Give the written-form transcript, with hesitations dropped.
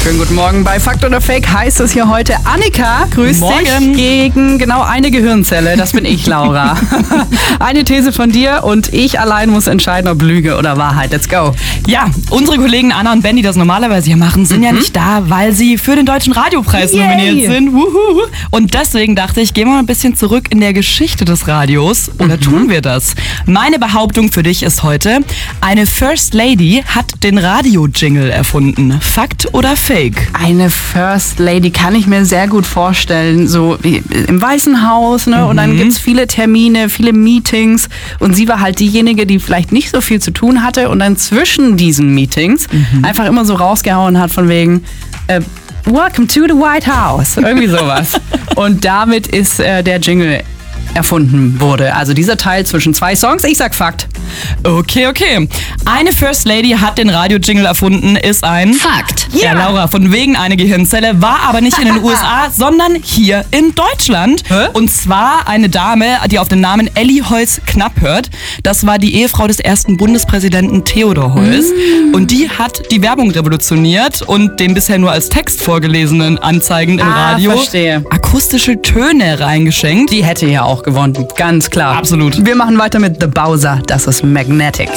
Schönen guten Morgen. Bei Fakt oder Fake heißt es hier heute Annika, grüß dich, gegen genau eine Gehirnzelle. Das bin ich, Laura. Eine These von dir und ich allein muss entscheiden, ob Lüge oder Wahrheit. Let's go. Ja, unsere Kollegen Anna und Ben, die das normalerweise hier machen, sind ja nicht da, weil sie für den Deutschen Radiopreis nominiert sind. Wuhu. Und deswegen dachte ich, gehen wir mal ein bisschen zurück in der Geschichte des Radios. Oder tun wir das? Meine Behauptung für dich ist heute, eine First Lady hat den Radio-Jingle erfunden. Fakt oder Fake? Eine First Lady kann ich mir sehr gut vorstellen, so wie im Weißen Haus, ne? Und dann gibt's viele Termine, viele Meetings und sie war halt diejenige, die vielleicht nicht so viel zu tun hatte und dann zwischen diesen Meetings einfach immer so rausgehauen hat von wegen Welcome to the White House, irgendwie sowas. Und damit ist der Jingle erfunden wurde. Also dieser Teil zwischen zwei Songs. Ich sag Fakt. Okay. Eine First Lady hat den Radio-Jingle erfunden, ist ein Fakt. Ja, Laura, von wegen eine Gehirnzelle, war aber nicht in den USA, sondern hier in Deutschland. Hä? Und zwar eine Dame, die auf den Namen Elli Heuss-Knapp hört. Das war die Ehefrau des ersten Bundespräsidenten Theodor Heuss. Und die hat die Werbung revolutioniert und den bisher nur als Text vorgelesenen Anzeigen im Radio verstehe. akustische Töne reingeschenkt. Die hätte ja auch gewonnen, ganz klar. Absolut. Wir machen weiter mit The Bowser, das ist Magnetic.